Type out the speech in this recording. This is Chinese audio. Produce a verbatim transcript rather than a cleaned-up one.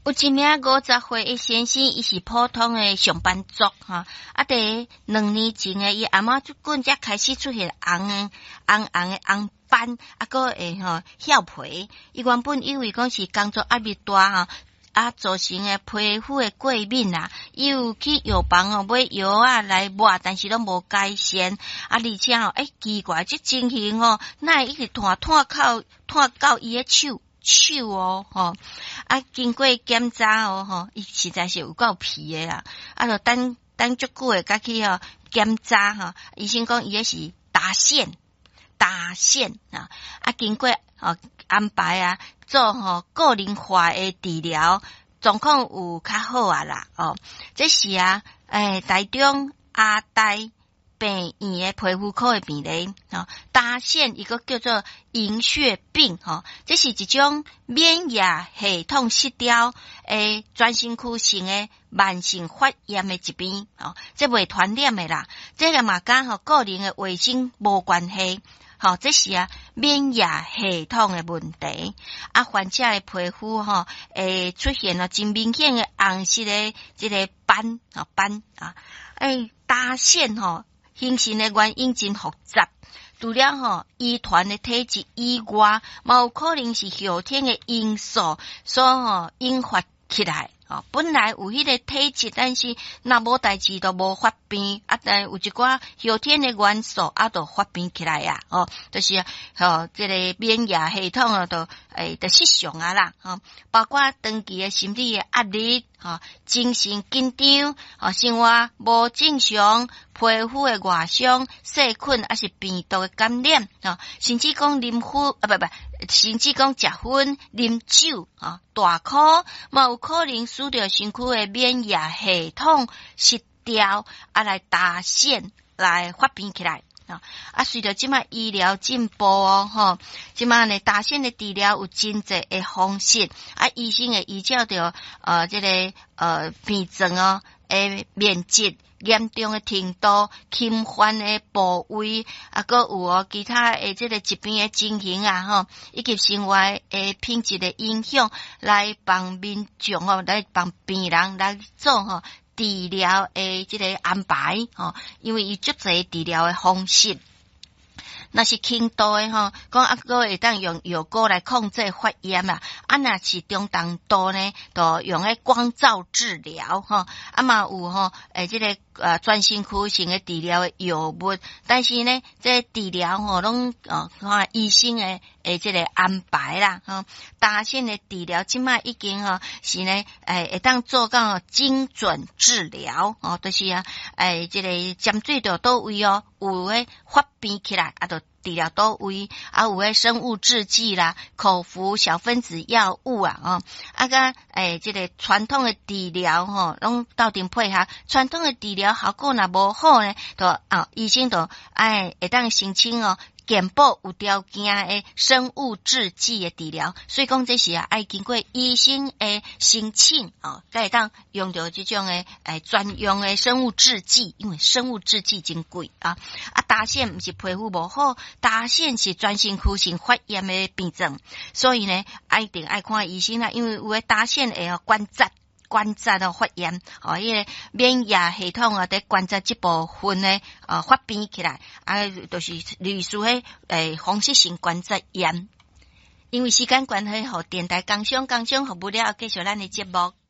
有一名五十岁的先生，伊是普通的上班族哈，啊，伫两年前诶，伊阿妈就棍才开始出现红红红诶红斑，啊，个会吼翘皮。伊原本以为讲是工作压力大哈，啊，造成诶皮肤诶过敏啊，伊有去药房哦买药啊来抹，但是拢无改善，啊，而且吼，诶、欸，奇怪，即情形吼，哪会一直拖拖靠拖到伊诶手？手哦，吼啊！经过检查哦，吼，伊实在是有够皮诶啦，啊，就等等足久诶，甲去吼检查吼，医生讲伊诶是打线，打线啊，啊，经过吼安排啊，做吼个人化诶治疗，状况有较好啊啦，哦，这是啊，诶，台中阿呆病院诶皮肤科诶病例，吼，搭线一个叫做银屑病，吼，这是一种免疫系统失调诶全身躯性诶慢性发炎诶疾病，吼，这袂传染诶啦，这个嘛甲吼个人诶卫生无关系，吼，这是啊免疫系统诶问题，啊，患者诶皮肤吼会出现了真明显诶红色诶这个斑啊斑啊，诶，搭线吼。形成的原因真复杂，除了吼遗传的体质以外，嘛有可能是后天的因素所吼引发起来。哦，本来有迄个体质，但是若无代志都无发病，啊，但有一寡后天的元素啊，都发病起来啊，哦，就是吼这个免疫系统啊，都诶，都失常啊啦，吼，包括长期的心理的压力，吼，精神紧张，吼，生活无正常，皮肤的外伤、细菌还是病毒的感染，吼，甚至讲啉粉啊，不不，甚至讲食薰、啉酒啊，大哭，嘛有可能使着身躯的免疫系统失调，啊来打线来发病起来。啊，随着即卖医疗进步哦，吼，即卖呢打线的治疗有真济的方式，啊，医生会依照着呃这个呃病症哦，诶面积。严重的程度、侵犯的部位，啊，搁有哦其他诶这个疾病的情形啊，吼，以及生活诶品质的影响，来帮民众哦，来帮病人来做吼治疗诶这个安排，吼，因为伊足侪治疗的方式。若是轻度诶吼，讲啊个会当用药膏来控制发炎啊，啊若是中等度呢，就用迄光照治疗吼，啊嘛有吼诶，即、这个呃全身躯性诶治疗诶药物，但是呢，这治疗吼拢呃看医生诶诶即个安排啦，吼，搭线诶治疗即卖已经吼是呢诶会当做到精准治疗哦，就是啊诶即、这个针对着倒位哦，有诶发病起来啊，就治疗到位，啊有诶生物制剂啦，口服小分子药物啊，哦，啊个诶，这个传统诶治疗吼，拢斗阵配合。传统诶治疗效果若无好呢，就啊医生就哎会当申请哦。健保有条件诶生物制剂诶治疗，所以讲这是啊爱经过医生诶申请哦，才会当用到这种诶诶专用诶生物制剂，因为生物制剂真贵啊。啊，搭线毋是皮肤无好，搭线是全身躯性发炎诶病症，所以呢，一定爱看医生啦，因为有诶搭线会哦关节。关节的发炎，哦，迄个免疫系统啊，伫关节这部分呢，呃，发病起来，啊，就是类似迄诶风湿性关节炎。因为时间关系，互电台工商工商服务了，继续咱的节目。